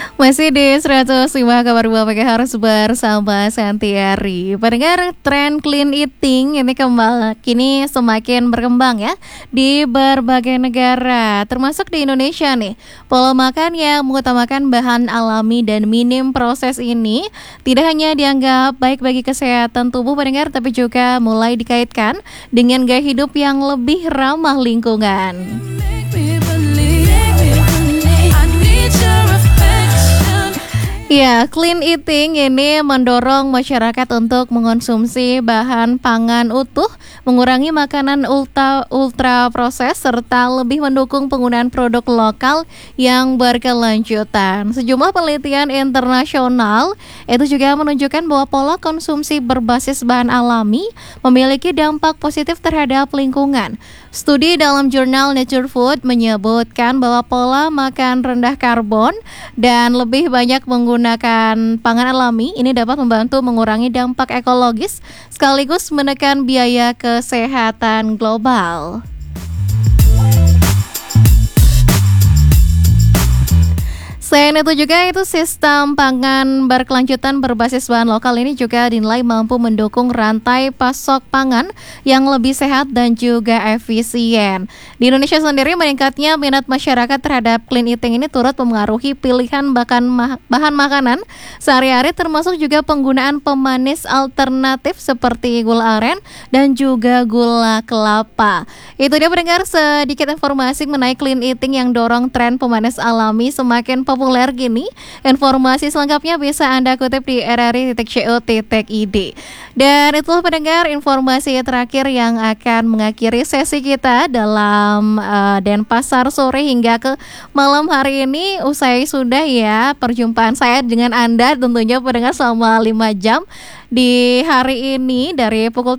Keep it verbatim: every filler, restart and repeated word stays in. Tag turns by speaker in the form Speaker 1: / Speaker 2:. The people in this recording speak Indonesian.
Speaker 1: Masih di seratus lima kabar buah pagi harus bersama Santiari. Pendengar, tren clean eating ini kembali kini semakin berkembang ya di berbagai negara, termasuk di Indonesia nih. Pola makan yang mengutamakan bahan alami dan minim proses ini tidak hanya dianggap baik bagi kesehatan tubuh pendengar, tapi juga mulai dikaitkan dengan gaya hidup yang lebih ramah lingkungan. Ya, clean eating ini mendorong masyarakat untuk mengonsumsi bahan pangan utuh, mengurangi makanan ultra ultra proses, serta lebih mendukung penggunaan produk lokal yang berkelanjutan. Sejumlah penelitian internasional itu juga menunjukkan bahwa pola konsumsi berbasis bahan alami memiliki dampak positif terhadap lingkungan. Studi dalam jurnal Nature Food menyebutkan bahwa pola makan rendah karbon dan lebih banyak menggunakan pangan alami ini dapat membantu mengurangi dampak ekologis sekaligus menekan biaya kesehatan global. Selain itu juga itu sistem pangan berkelanjutan berbasis bahan lokal ini juga dinilai mampu mendukung rantai pasok pangan yang lebih sehat dan juga efisien. Di Indonesia sendiri meningkatnya minat masyarakat terhadap clean eating ini turut mempengaruhi pilihan bahan, bahan makanan sehari-hari, termasuk juga penggunaan pemanis alternatif seperti gula aren dan juga gula kelapa. Itu dia pendengar sedikit informasi mengenai clean eating yang dorong tren pemanis alami semakin populer gini. Informasi selengkapnya bisa Anda kutip di r r i titik co titik i d. Dan itulah pendengar informasi terakhir yang akan mengakhiri sesi kita dalam uh, Denpasar sore hingga ke malam hari ini. Usai sudah ya perjumpaan saya dengan Anda tentunya pendengar selama lima jam di hari ini dari pukul